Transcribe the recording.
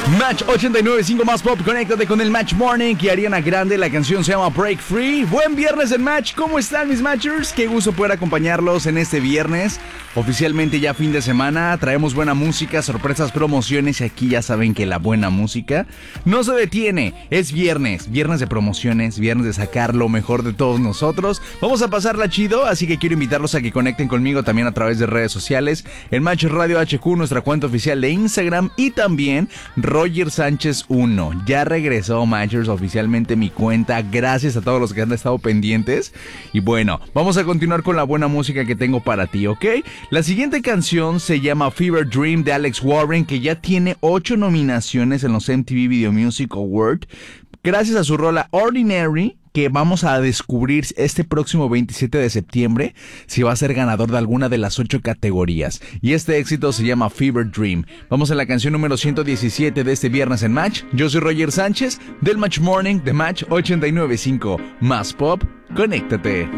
Match 89.5 más pop, conéctate con el Match Morning y Ariana Grande, la canción se llama Break Free. Buen viernes en Match, ¿cómo están mis Matchers? Qué gusto poder acompañarlos en este viernes, oficialmente ya fin de semana, traemos buena música, sorpresas, promociones y aquí ya saben que la buena música no se detiene, es viernes de promociones, viernes de sacar lo mejor de todos nosotros, vamos a pasarla chido, así que quiero invitarlos a que conecten conmigo también a través de redes sociales, en Match Radio HQ, nuestra cuenta oficial de Instagram y también Roger Sánchez 1, ya regresó Matchers oficialmente mi cuenta, gracias a todos los que han estado pendientes. Y bueno, vamos a continuar con la buena música que tengo para ti, ¿ok? La siguiente canción se llama Fever Dream de Alex Warren, que ya tiene 8 nominaciones en los MTV Video Music Awards, gracias a su rola Ordinary, que vamos a descubrir este próximo 27 de septiembre si va a ser ganador de alguna de las 8 categorías. Y este éxito se llama Fever Dream. Vamos a la canción número 117 de este viernes en Match. Yo soy Roger Sánchez del Match Morning de Match 89.5. Más pop, conéctate.